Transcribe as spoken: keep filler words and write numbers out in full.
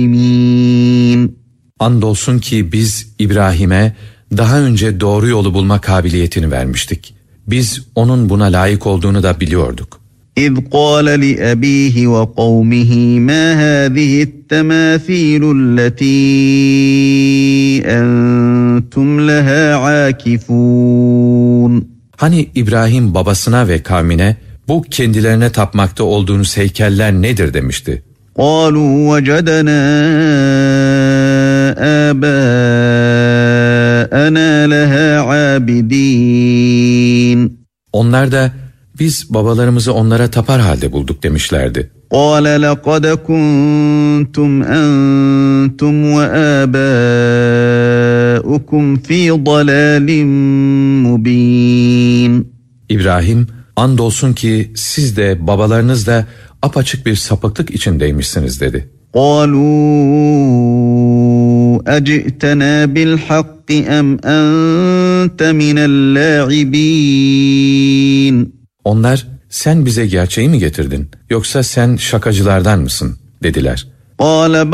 Andolsun ki biz İbrahim'e daha önce doğru yolu bulma kabiliyetini vermiştik. Biz onun buna layık olduğunu da biliyorduk. إذ قال لأبيه وقومه ما هذه التماثيل التي أنتم لها عاكفون. Hani İbrahim babasına ve kavmine bu kendilerine tapmakta olduğunuz heykeller nedir demişti. قالوا وجدنا آباءنا لها عابدين. Onlar da biz babalarımızı onlara tapar halde bulduk demişlerdi. قال لقد كنتم أنتم وآباؤكم في ضلال مبين. İbrahim, andolsun ki siz de babalarınız da apaçık bir sapıklık içindeymişsiniz dedi. قالوا أجئتنا بالحق أم أنت من اللاعبين. Onlar, sen bize gerçeği mi getirdin, yoksa sen şakacılardan mısın dediler. قال